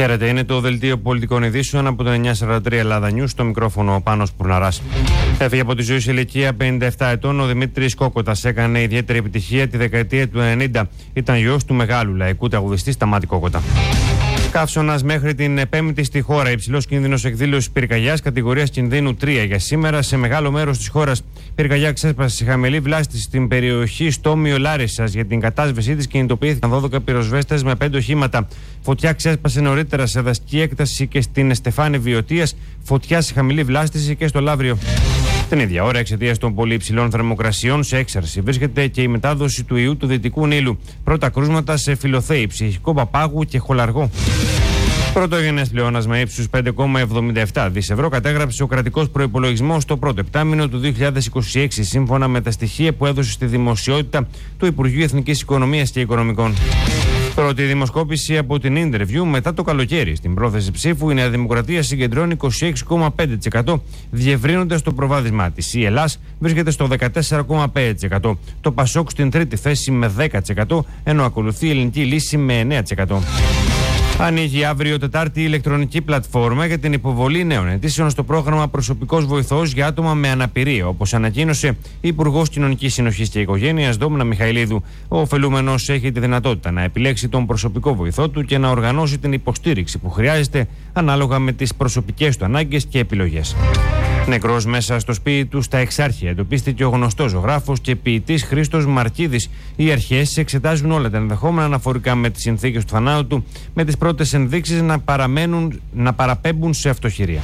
Χαίρετε, είναι το δελτίο πολιτικών ειδήσεων από το 943 Ελλάδα News, στο μικρόφωνο ο Πάνος Πουρναράς. Έφυγε από τη ζωή σε ηλικία 57 ετών ο Δημήτρης Κόκοτας. Έκανε ιδιαίτερη επιτυχία τη δεκαετία του 90. Ήταν γιος του μεγάλου λαϊκού τραγουδιστή Σταμάτη Κόκοτα. Καύσωνας μέχρι την 5η στη χώρα. Υψηλός κίνδυνος εκδήλωσης πυρκαγιάς κατηγορίας κινδύνου 3 για σήμερα σε μεγάλο μέρος της χώρας. Πυρκαγιά ξέσπασε σε χαμηλή βλάστηση στην περιοχή Στόμιο Λάρισσας. Για την κατάσβεσή της κινητοποιήθηκαν 12 πυροσβέστες με 5 οχήματα. Φωτιά ξέσπασε νωρίτερα σε δασική έκταση και στην Στεφάνη Βιωτίας. Φωτιά σε χαμηλή βλάστηση και στο Λαύριο. Την ίδια ώρα, εξαιτίας των πολύ υψηλών θερμοκρασιών, σε έξαρση βρίσκεται και η μετάδοση του ιού του Δυτικού Νείλου. Πρώτα κρούσματα σε Φιλοθέη, Ψυχικό Παπάγου και Χολαργό. Πρωτογενές πλεόνασμα ύψους 5,77 δις ευρώ κατέγραψε ο κρατικός προϋπολογισμός το πρώτο επτάμηνο του 2026, σύμφωνα με τα στοιχεία που έδωσε στη δημοσιότητα του Υπουργείου Εθνικής Οικονομίας και Οικονομικών. Πρώτη δημοσκόπηση από την Interview μετά το καλοκαίρι. Στην πρόθεση ψήφου η Νέα Δημοκρατία συγκεντρώνει 26,5%, διευρύνοντας το προβάδισμά της. Η Ελλάς βρίσκεται στο 14,5%. Το Πασόκ στην τρίτη θέση με 10%, ενώ ακολουθεί η Ελληνική Λύση με 9%. Ανοίγει αύριο Τετάρτη η ηλεκτρονική πλατφόρμα για την υποβολή νέων αιτήσεων στο πρόγραμμα Προσωπικός Βοηθός για άτομα με αναπηρία, όπως ανακοίνωσε η Υπουργός Κοινωνικής Συνοχής και Οικογένειας Δόμνα Μιχαηλίδου. Ο ωφελούμενος έχει τη δυνατότητα να επιλέξει τον προσωπικό βοηθό του και να οργανώσει την υποστήριξη που χρειάζεται ανάλογα με τις προσωπικές του ανάγκες και επιλογές. Νεκρός μέσα στο σπίτι του στα Εξάρχεια εντοπίστηκε ο γνωστός ζωγράφος και ποιητής Χρήστος Μαρκίδης. Οι αρχές εξετάζουν όλα τα ενδεχόμενα αναφορικά με τις συνθήκες του θανάτου του, με τις πρώτες ενδείξεις να παραπέμπουν σε αυτοχειρία.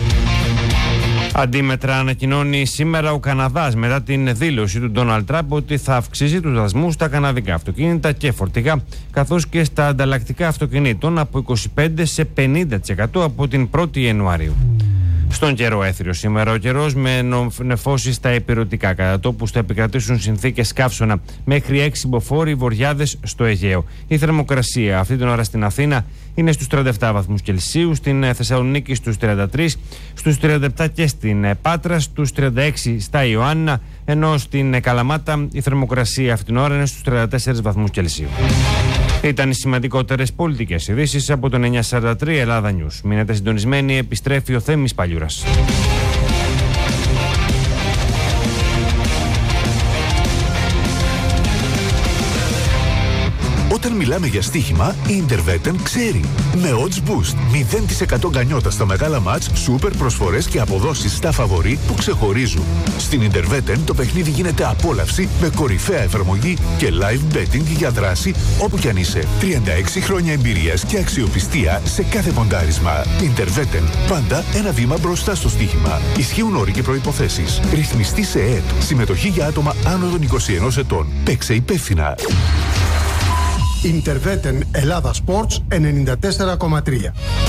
Αντίμετρα ανακοινώνει σήμερα ο Καναδάς μετά την δήλωση του Ντόναλντ Τραμπ ότι θα αυξήσει τους δασμούς στα καναδικά αυτοκίνητα και φορτηγά, καθώς και στα ανταλλακτικά αυτοκινήτων από 25% σε 50% από την 1η Ιανουαρίου. Στον καιρό έθριο σήμερα, ο καιρός με νεφώσεις στα ηπειρωτικά, κατά τόπους θα επικρατήσουν συνθήκες καύσωνα μέχρι 6 μποφόρ βοριάδες στο Αιγαίο. Η θερμοκρασία αυτή την ώρα στην Αθήνα είναι στους 37 βαθμούς Κελσίου, στην Θεσσαλονίκη στους 33, στους 37 και στην Πάτρα, στους 36 στα Ιωάννινα, ενώ στην Καλαμάτα η θερμοκρασία αυτή την ώρα είναι στους 34 βαθμούς Κελσίου. Ήταν οι σημαντικότερες πολιτικές ειδήσεις από το 943 Ελλάδα News. Μείνετε συντονισμένοι, επιστρέφει ο Θέμης Παλιούρας. Όταν μιλάμε για στοίχημα, η Interveten ξέρει. Με odds boost, 0% γκανιότα στα μεγάλα μάτς, σούπερ προσφορές και αποδόσεις στα φαβορί που ξεχωρίζουν. Στην Interveten το παιχνίδι γίνεται απόλαυση με κορυφαία εφαρμογή και live betting για δράση όπου κι αν είσαι. 36 χρόνια εμπειρίας και αξιοπιστία σε κάθε ποντάρισμα. Interveten, πάντα ένα βήμα μπροστά στο στοίχημα. Ισχύουν όροι και προϋποθέσεις. Ρυθμιστή σε ΕΕΠ. Συμμετοχή για άτομα άνω των 21 ετών. Παίξε υπεύθυνα. Interveten Ελλάδα Sports 94,3.